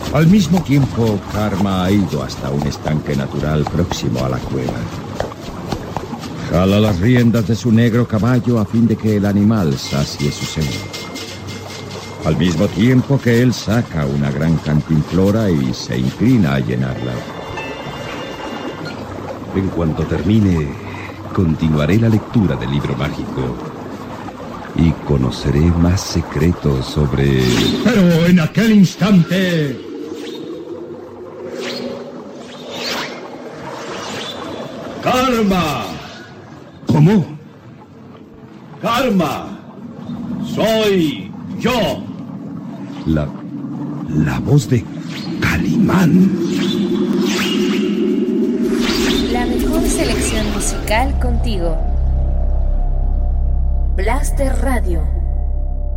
Al mismo tiempo, Karma ha ido hasta un estanque natural próximo a la cueva. Jala las riendas de su negro caballo a fin de que el animal sacie su sed. Al mismo tiempo que él saca una gran cantimplora y se inclina a llenarla. En cuanto termine, continuaré la lectura del libro mágico y conoceré más secretos sobre... Pero en aquel instante... ¡Karma! ¿Cómo? ¡Karma! ¡Soy yo! La voz de Calimán. La mejor selección musical contigo. Blaster Radio.